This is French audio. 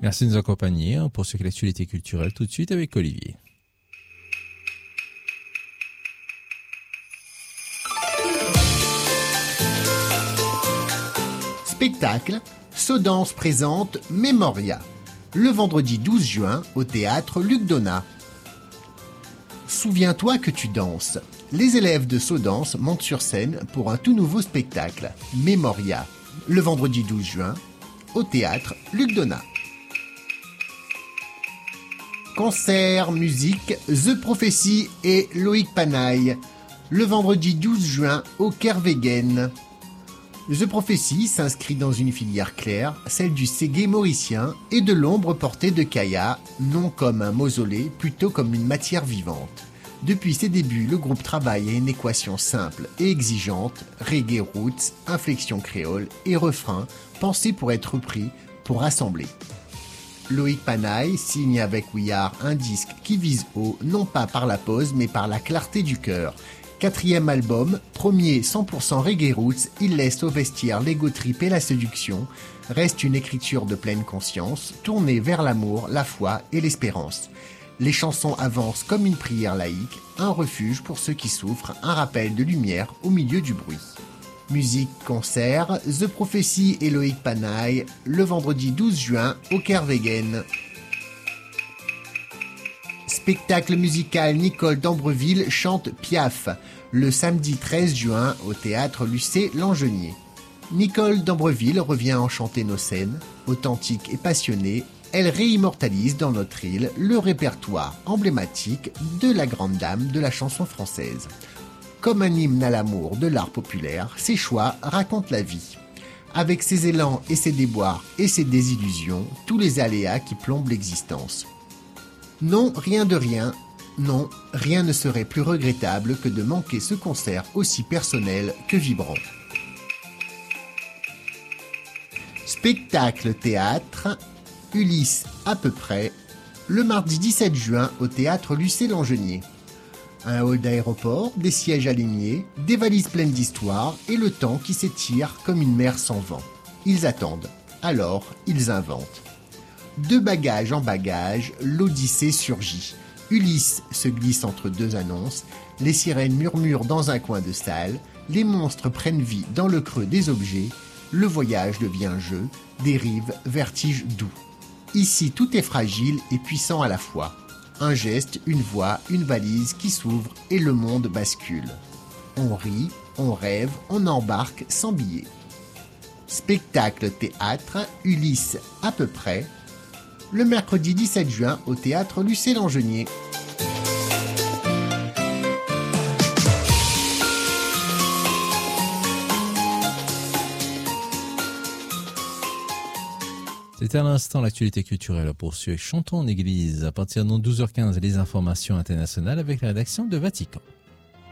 Merci de nous accompagner. On poursuit l'actualité culturelle tout de suite avec Olivier. Spectacle, Sodance présente Memoria, le vendredi 12 juin au théâtre Luc Donat. Souviens-toi que tu danses. Les élèves de Sodance montent sur scène pour un tout nouveau spectacle, Memoria, le vendredi 12 juin au théâtre Luc Donat. Concert, musique, The Prophecy et Loïc Panaille, le vendredi 12 juin au Kervegen. The Prophecy s'inscrit dans une filière claire, celle du ségué mauricien et de l'ombre portée de Kaya, non comme un mausolée, plutôt comme une matière vivante. Depuis ses débuts, le groupe travaille à une équation simple et exigeante, reggae roots, inflexion créole et refrain, pensés pour être repris, pour rassembler. Loïc Panaille signe avec We Are un disque qui vise haut, non pas par la pose, mais par la clarté du cœur. 4e album, premier 100% reggae roots, il laisse au vestiaire l'ego trip et la séduction, reste une écriture de pleine conscience, tournée vers l'amour, la foi et l'espérance. Les chansons avancent comme une prière laïque, un refuge pour ceux qui souffrent, un rappel de lumière au milieu du bruit. Musique, concert, The Prophecy et Loïc Panaille, le vendredi 12 juin au Kervegen. Spectacle musical, Nicole d'Ambreville chante Piaf, le samedi 13 juin au théâtre Lucé Langenier. Nicole d'Ambreville revient enchanter nos scènes, authentique et passionnée, elle réimmortalise dans notre île le répertoire emblématique de la grande dame de la chanson française. Comme un hymne à l'amour de l'art populaire, ses choix racontent la vie. Avec ses élans et ses déboires et ses désillusions, tous les aléas qui plombent l'existence. Non, rien de rien. Non, rien ne serait plus regrettable que de manquer ce concert aussi personnel que vibrant. Spectacle théâtre, Ulysse à peu près, le mardi 17 juin au théâtre Lucé Langenier. Un hall d'aéroport, des sièges alignés, des valises pleines d'histoire et le temps qui s'étire comme une mer sans vent. Ils attendent, alors ils inventent. De bagage en bagage, l'Odyssée surgit. Ulysse se glisse entre deux annonces, les sirènes murmurent dans un coin de salle, les monstres prennent vie dans le creux des objets, le voyage devient jeu, dérive, vertige doux. Ici tout est fragile et puissant à la fois. Un geste, une voix, une valise qui s'ouvre et le monde bascule. On rit, on rêve, on embarque sans billet. Spectacle théâtre, Ulysse à peu près, le mercredi 17 juin au théâtre Lucé Langenier. C'était à l'instant l'actualité culturelle poursuit Chantons en église. À partir de 12h15, les informations internationales avec la rédaction de Vatican.